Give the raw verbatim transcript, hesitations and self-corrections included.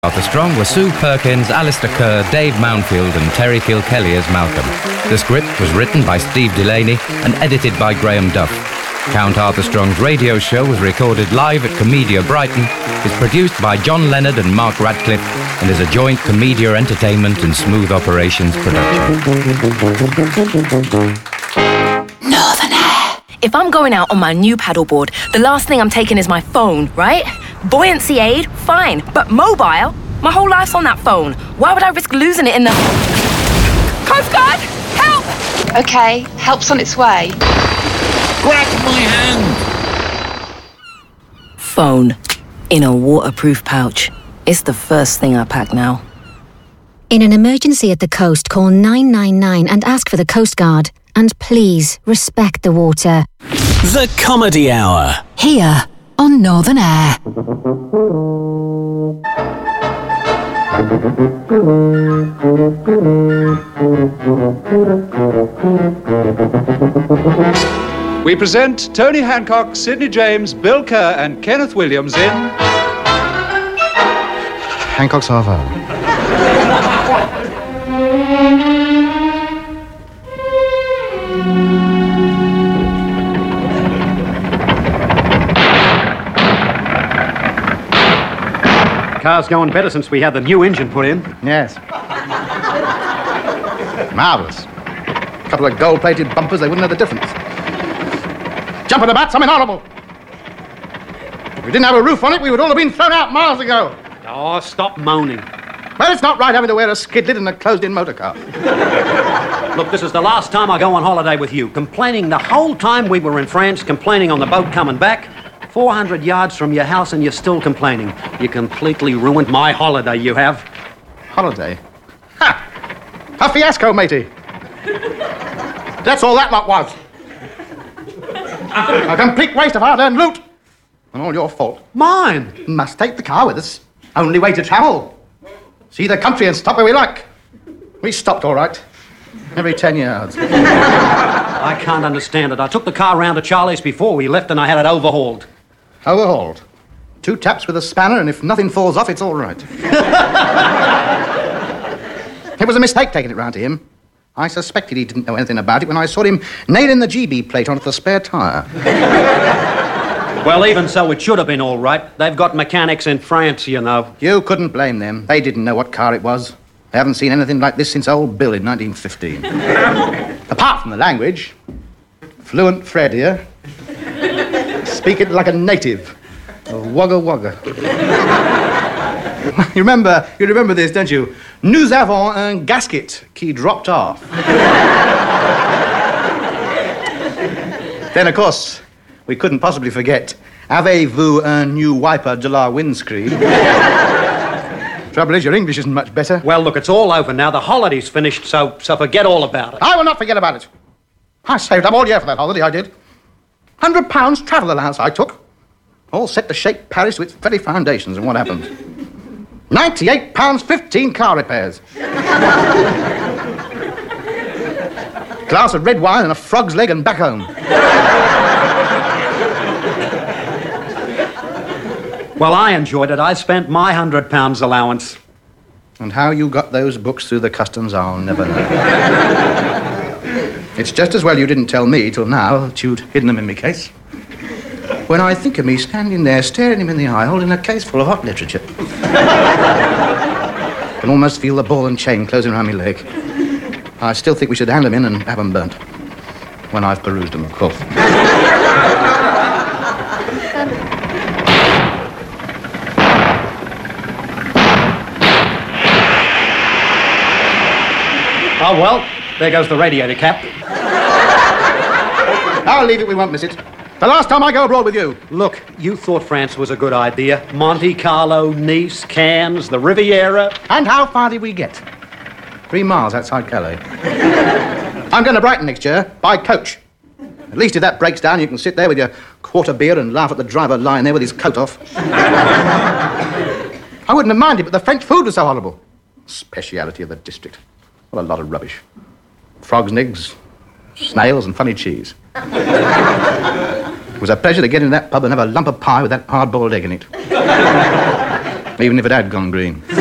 Arthur Strong were Sue Perkins, Alistair Kerr, Dave Mountfield and Terry Kilkelly as Malcolm. The script was written by Steve Delaney and edited by Graham Duff. Count Arthur Strong's radio show was recorded live at Comedia Brighton, is produced by John Leonard and Mark Radcliffe, and is a joint Comedia Entertainment and Smooth Operations production. Northern Air. If I'm going out on my new paddleboard, the last thing I'm taking is my phone, right? Buoyancy aid, fine, but mobile? My whole life's on that phone. Why would I risk losing it in the... Coast Guard, help! Okay, help's on its way. Grab my hand! Phone. In a waterproof pouch. It's the first thing I pack now. In an emergency at the coast, call nine nine nine and ask for the Coast Guard. And please, respect the water. The Comedy Hour. Here on Northern Air. We present Tony Hancock, Sidney James, Bill Kerr and Kenneth Williams in... Hancock's half hour. Car's going better since we had the new engine put in. Yes. Marvellous. A couple of gold-plated bumpers, they wouldn't know the difference. Jump on the bat, something horrible. If we didn't have a roof on it, we would all have been thrown out miles ago. Oh, stop moaning. Well, it's not right having to wear a skid lid in a closed-in motor car. Look, this is the last time I go on holiday with you. Complaining the whole time we were in France, complaining on the boat coming back. four hundred yards from your house and you're still complaining. You completely ruined my holiday, you have. Holiday? Ha! A fiasco, matey. That's all that lot was. A complete waste of hard-earned loot. And all your fault. Mine? Must take the car with us. Only way to travel. See the country and stop where we like. We stopped all right. Every ten yards. I can't understand it. I took the car round to Charlie's before we left and I had it overhauled. Overhauled? Two taps with a spanner, and if nothing falls off, it's all right. It was a mistake taking it round to him. I suspected he didn't know anything about it when I saw him nailing the G B plate onto the spare tyre. Well, even so, it should have been all right. They've got mechanics in France, you know. You couldn't blame them. They didn't know what car it was. They haven't seen anything like this since old Bill in nineteen fifteen. Apart from the language, fluent Fred here. Speak it like a native. A wagga wagga. You remember, you remember this, don't you? Nous avons un gasket qui dropped off. Then, of course, we couldn't possibly forget, avez-vous un new wiper de la windscreen? Trouble is, your English isn't much better. Well, look, it's all over now. The holiday's finished, so, so forget all about it. I will not forget about it. I saved up all year for that holiday, I did. Hundred pounds travel allowance I took. All set to shake Paris to its very foundations, and what happened? Ninety-eight pounds fifteen car repairs. Glass of red wine and a frog's leg and back home. Well, I enjoyed it. I spent my hundred pounds allowance. And how you got those books through the customs, I'll never know. It's just as well you didn't tell me till now that you'd hidden them in my case. When I think of me standing there staring him in the eye, holding a case full of hot literature. I can almost feel the ball and chain closing around my leg. I still think we should hand them in and have them burnt. When I've perused them, of course. Oh, well, there goes the radiator cap. I'll leave it, we won't miss it. The last time I go abroad with you. Look, you thought France was a good idea. Monte Carlo, Nice, Cannes, the Riviera. And how far did we get? Three miles outside Calais. I'm going to Brighton next year, by coach. At least if that breaks down, you can sit there with your quarter beer and laugh at the driver lying there with his coat off. I wouldn't have minded, but the French food was so horrible. Speciality of the district. What a lot of rubbish. Frogs and eggs, snails and funny cheese. It was a pleasure to get in that pub and have a lump of pie with that hard-boiled egg in it. even if it had gone green.